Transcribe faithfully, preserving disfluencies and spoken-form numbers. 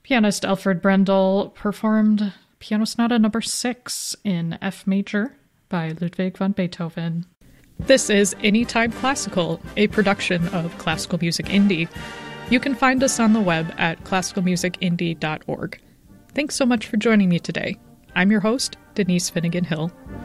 Pianist Alfred Brendel performed Piano Sonata number six in F major by Ludwig van Beethoven. This is Anytime Classical, a production of Classical Music Indie. You can find us on the web at classical music indie dot org. Thanks so much for joining me today. I'm your host, Denise Finnegan Hill.